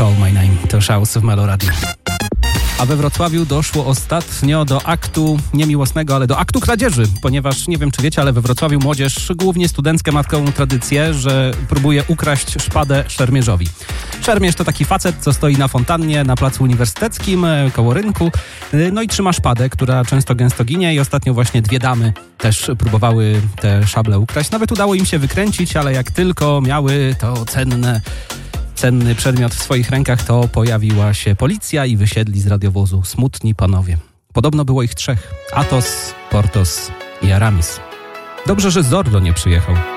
Call My Name, to Szaus w Meloradio. A we Wrocławiu doszło ostatnio do aktu niemiłosnego, ale do aktu kradzieży, ponieważ nie wiem, czy wiecie, ale we Wrocławiu młodzież, głównie studencka, ma taką tradycję, że próbuje ukraść szpadę szermierzowi. Szermierz to taki facet, co stoi na fontannie na placu uniwersyteckim koło rynku, no i trzyma szpadę, która często gęsto ginie i ostatnio właśnie 2 damy też próbowały te szable ukraść. Nawet udało im się wykręcić, ale jak tylko miały to cenny przedmiot w swoich rękach, to pojawiła się policja i wysiedli z radiowozu smutni panowie. Podobno było ich 3. Atos, Portos i Aramis. Dobrze, że Zorro nie przyjechał.